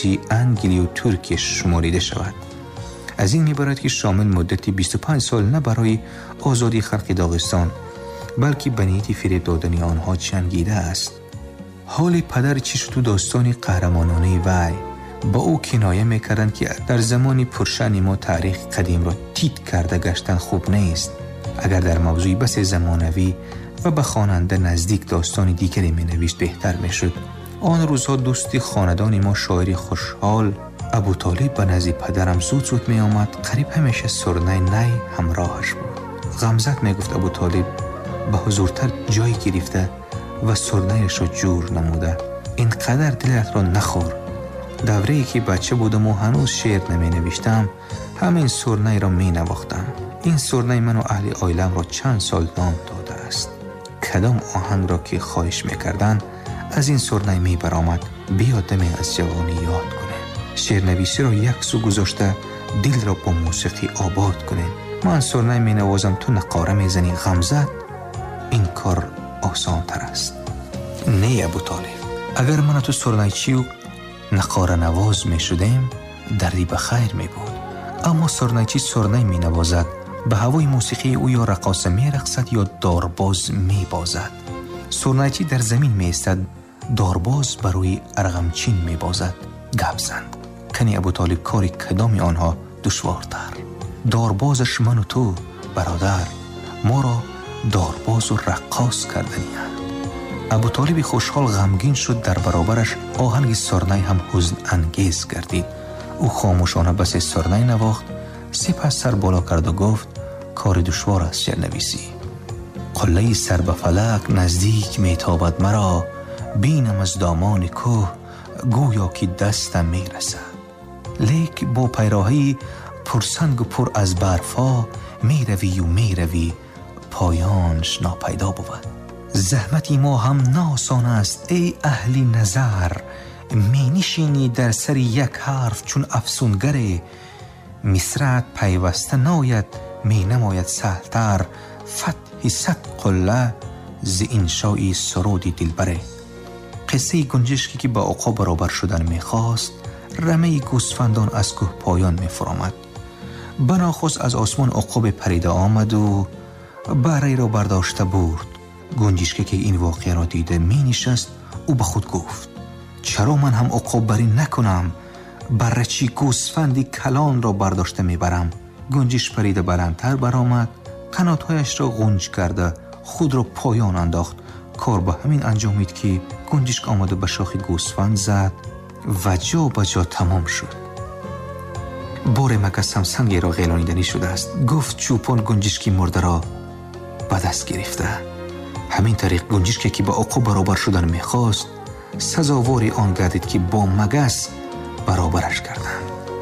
خارجی انگلی و ترکیه شماریده شود. از این میبرد که شامل مدتی 25 سال نه برای آزادی خلق داغستان بلکه به نیت فریب دادن آنها جنگیده است. حال پدر چیشتو داستانی قهرمانانه وی با او کنایه میکردند که در زمانی پرشأن ما تاریخ قدیم را تیت کرده گشتن خوب نیست. اگر در موضوعی بس زمانوی و به خواننده نزدیک داستانی دیگری می نوشت بهتر می شد. آن روزها دوستی خاندان ما شاعری خوشحال ابوطالب به نزد پدرم زود می آمد. قریب همیشه سرنای نی همراهش بود. غمزت می گفت ابوطالب به حضورتر جای گرفته و سرنایش را جور نموده. اینقدر دلت را نخور. دوره‌ای که بچه بودم و هنوز شعر نمی نوشتم همین سرنای را می نواختم. این سرنای من و اهل عائلم را چند سال نام داده است. کدام آهنگ را که خواهش میکردند از این سرنای می برآمد بیادمی از جوانی یاد کنه. شعرنویسی را یک سو گذاشته دل را با موسیقی آباد کنه. من سرنای می نوازم تو نقاره می زنی غمزت. این کار آسان تر است. نه ابوطالب، اگر من تو سرنایچی و نقاره نواز می شدیم دردی به خیر می بود. اما سرنایچی سرنای می نوازد، به هوای موسیقی او یا رقاصه می رقصد یا دارباز می بازد. سرنایچی در زمین می استد، دارباز بروی ارغمچین می بازد. گپ زند. کنی ابوطالب کاری کدامی آنها دشوارتر؟ داربازش من و تو برادر، ما را دارباز و رقاص کردنیه. ابوطالب خوشحال غمگین شد. در برابرش آهنگ سرنای هم حزن انگیز گردید. او خاموشانه بس سرنای نواخت، سپس سر بالا کرد و گفت کار دشوار است شعرنویسی. قله سر به فلک نزدیک میتابد مرا، بینم از دامان کوه گویا که دستم میرسد. لیک با پیراهی پرسنگ و پر از برفا میروی و میروی پایانش ناپیدا بود. زحمتی ما هم ناسان است ای اهلی نظر، می نشینی در سر یک حرف چون افسونگر. مصرعت پیوسته ناید می نماید سهلتر، فتح 100 قله ز انشای سرودی دلبره. قصه گنجشکی که با عقاب برابر شدن می خواست رمه گوسفندان از کوه پایان می فرامد. بناخست از آسمان عقاب پریده آمد و بره را برداشته برد. گنجشکی که این واقعه را دیده می نشست. او به خود گفت چرا من هم عقاب بری نکنم؟ بره چی گوسفندی کلان را برداشته می برم. گنجش پریده بلندتر برآمد، قناتهایش را غنج کرده خود را پایان انداخت. کار به همین انجامید که گنجشک آمده به شاخ گوسفند زد و جا به جا تمام شد. بار مگس هم سنگی را غیلانیدنی شده است. گفت چوپان گنجشکی مرده را به دست گرفته. همین طریق گنجشکی که با عقاب برابر شدن میخواست سزاواری آن گردید که با مگس برابرش کردند.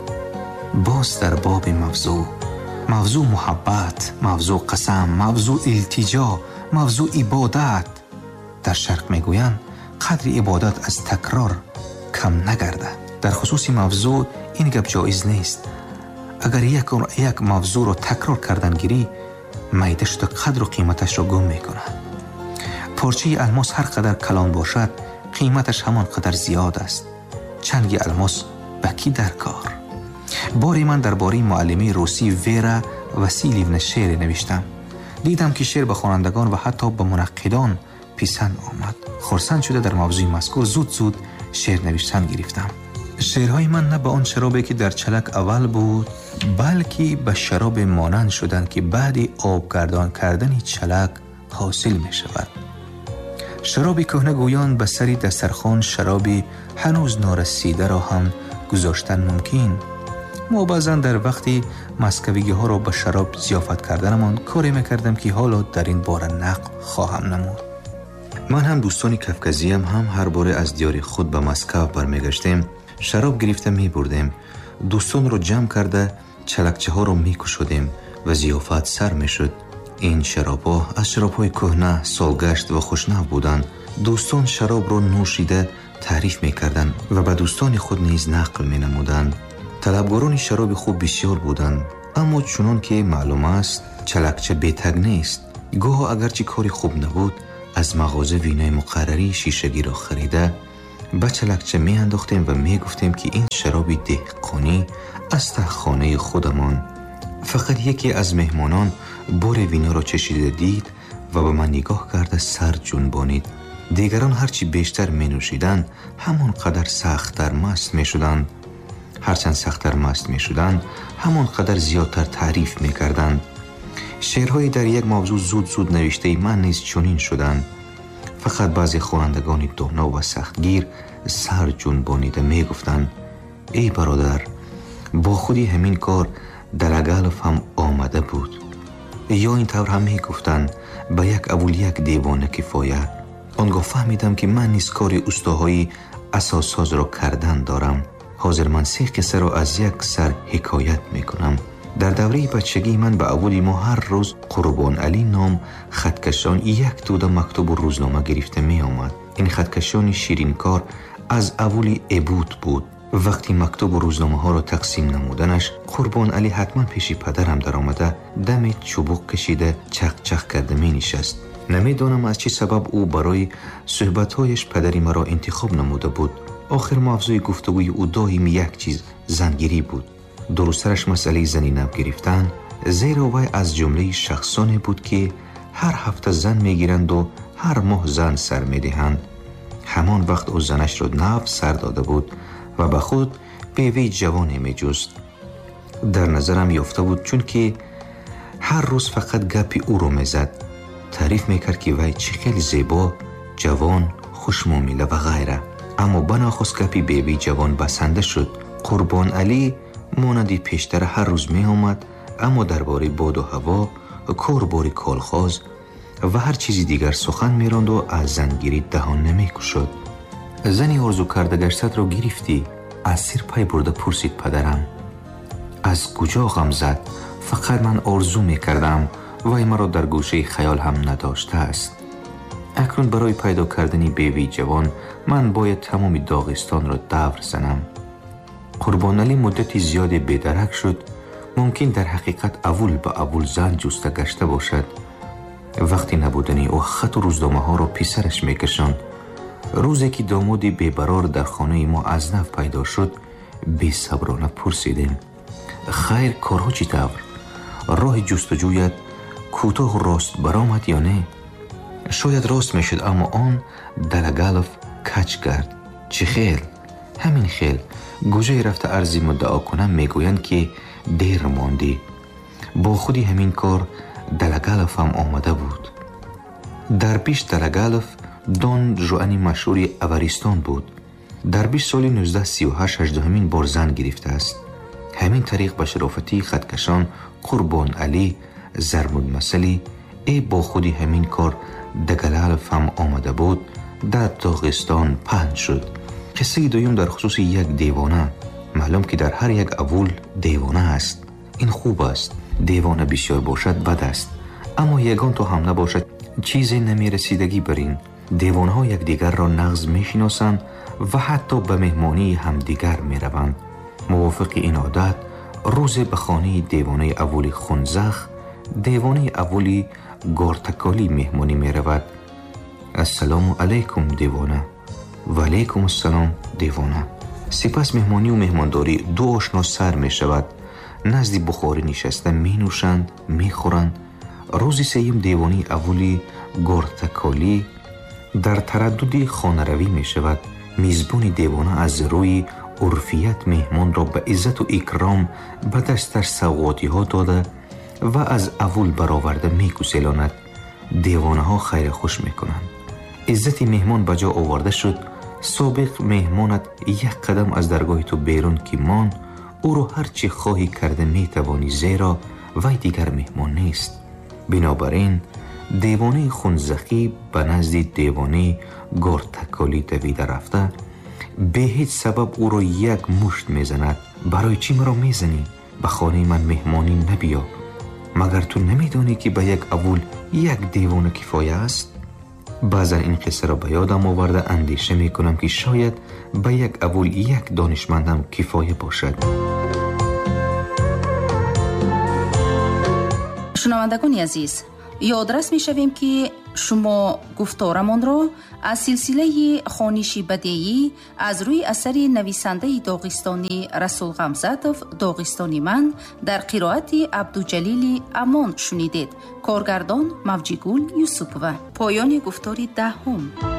باز در باب موضوع محبت، موضوع قسم، موضوع التجا، موضوع عبادت. در شرق میگویند قدر عبادت از تکرار کم نگردد. در خصوص موضوع این گپ جایز نیست. اگر یک موضوع را تکرار کردن گیری میده شده قدر و قیمتش را گم میکنه. پارچه الماس هر قدر کلان باشد قیمتش همان قدر زیاد است. چنگ الماس بکی در کار. باری من درباره معلمه روسی ویرا واسیلیونا شعر نوشتم. دیدم که شعر به خوانندگان و حتی به منقدان پسند آمد. خرسند شده در موضوع مذکور زود شعر نوشتن گرفتم. شعرهای من نه به آن شرابی که در چلک اول بود بلکه به شراب مانند شدند که بعد آبگردان کردن چلک حاصل می شود. شرابی کهنه گویان به سری دسترخوان شرابی هنوز نارسیده را هم گذاشتن ممکن. ما بعضا در وقتی مسکویگی ها را به شراب ضیافت کردنمان کاری میکردم که حالا در این باره نقل خواهم نمود. من هم دوستان کفکزیم هم هر باره از دیار خود به مسکو برمیگشتیم شراب گرفته می بردیم. دوستان را جمع کرده چلکچه ها را می کشودیم و ضیافت سر می شد. این شراب‌ها از شراب‌های کهنه، سالگشت و خوشنو بودند. دوستان شراب را نوشیده تعریف می‌کردند و به دوستان خود نیز نقل می‌نمودند. طلبگاران شراب خوب بسیار بودند، اما چنان که معلوم است چلکچه بی‌تگ نیست. گاه اگرچه کاری خوب نبود از مغازه وینای مقرری شیشگی را خریده به چلکچه می انداختیم و می گفتیم که این شرابی دهقانی از ته خانه خودمان. فقط یکی از مهمانان بار وینا را چشیده دید و به من نگاه کرده سر جنبانید. دیگران هرچی بیشتر می نوشیدند همون قدر سخت‌تر مست می شدند. هرچند سخت‌تر مست می شدند همون قدر زیادتر تعریف می کردند. شعرهای در یک موضوع زود نوشته من نیز چنین شدند. فقط بعضی خوانندگان دانا و سختگیر سر جنبانیده می گفتند ای برادر، با خودی همین کار دلگالف هم آمده بود. یا این طور هم می گفتند به یک اول یک دیوانه کفایت. آنگاه فهمیدم که من نیز کار استاهای اساساز را کردن دارم. حاضر من 3 قصه را از یک سر حکایت می کنم. در دوره بچگی من به اولی ما هر روز قربان علی نام خطکشان یک توده مکتوب و روزنامه گرفته می آمد. این خطکشان شیرین کار از اولی عبود بود. وقتی مکتوب و روزنامه ها را تقسیم نمودنش، قربان علی حتما پیش پدرم در آمده دم چوبک کشیده چخ کرده می نشست. نمیدانم از چه سبب او برای صحبت‌هایش پدری مرا انتخاب نموده بود. آخر موضوع گفتگوی او دائم یک چیز زنگیری بود. درسترش مسئله زنی نب گرفتن، زیرا وی از جمله شخصانی بود که هر هفته زن میگیرند و هر ماه زن سر میدهند. همان وقت او زنش را نو سر داده بود و به خود بیوی جوانی میجست. در نظرم یافته بود چون که هر روز فقط گپی او رو میزد. تعریف میکرد که وی چه خیلی زیبا، جوان، خوشمعامله و غیره. اما بناخست گپی بیوی جوان بسنده شد. قربان علی مانندی پیشتر هر روز می آمد، اما درباره باد و هوا، کاربار کالخاز و هر چیزی دیگر سخن می راند و از زنگیری دهان نمی کشد. زنی آرزو کرده گشتت را گرفتی؟ از سیر پای برده پرسید پدرم. از کجا غم زد؟ فقط من آرزو می کردم و این مرا در گوشه خیال هم نداشته است. اکنون برای پیدا کردن بیوی جوان من باید تمام داغستان را دور زنم. قربان علی مدتی زیاد بیدرک شد. ممکن در حقیقت اول به اول زن جسته گشته باشد. وقتی نبودنی او خط و روزنامه ها را پسرش میکشاند. روزی که دامادی بیبرار در خانه ما از نو پیدا شد، بی صبرانه پرسیدیم خیر کارها چی طور؟ راه جستجویت کوتاه و راست برآمد یا نه؟ شاید راست میشد، اما آن دلگالف کج کرد. چه خیل؟ همین خیل. گوشه رفته ارزی مدعا کنم میگویند که دیر ماندی. با خودی همین کار دلگالف هم آمده بود. در پیش دلگالف دون جوانی مشهوری اوریستان بود. در پیش سال 1938 18مین بار زن گرفته است. همین طریق به شرافتی خطکشان قربان علی زرمود مسئلی با خودی همین کار دلگالف هم آمده بود در داغستان پهن شد. قصه دویم در خصوص یک دیوانه. معلوم که در هر یک اول دیوانه است. این خوب است. دیوانه بسیار باشد بد است. اما یگان تو هم نباشد چیزی نمی رسیدگی برین. دیوانه ها یک دیگر را نغز می شناسند و حتی به مهمانی هم دیگر می روند. موافق این عادت روز به خانه دیوانه اولی خونزخ، دیوانه اولی گارتکالی مهمانی می رود. السلام علیکم دیوانه. و علیکم السلام دیوانه. سپس مهمانی و مهمانداری دو آشنا سر می شود. نزدی بخاری نشسته می نوشند، می خورند. روزی سیم دیوانی اولی گارتکالی در ترددی خانه روی می شود. میزبان دیوانه از روی عرفیت مهمان را به عزت و اکرام به دستش سوغاتی ها داده و از اول برآورده می گسلاند. دیوانه ها خیر خوش می کنند. عزت مهمان به جا آورده شد. سابق مهمانت یک قدم از درگاه تو بیرون که مان، او رو هر چی خواهی کرده می توانی، زیرا وی دیگر مهمان نیست. بنابراین دیوانه خونزخی به نزد دیوانه گارتکالی دویده رفته به هیچ سبب او را یک مشت میزند. برای چی مرا میزنی؟ به خانه من مهمانی نبیا. مگر تو نمیدانی که به یک اول یک دیوانه کفایه است؟ بعضا این قصه را به یادم آورده اندیشه میکنم که شاید به یک اول یک دانشمندم کفایه باشد. شنوندگان عزیز، یادرس می شویم که شما گفتارمان را از سلسله خوانش بدیعی از روی اثر نویسنده داغستانی رسول غمزاتوف داغستانی من در قرائت عبدالجلیل امان شنیدید. کارگردان موجیگول یوسفووا. پایان گفتار 10.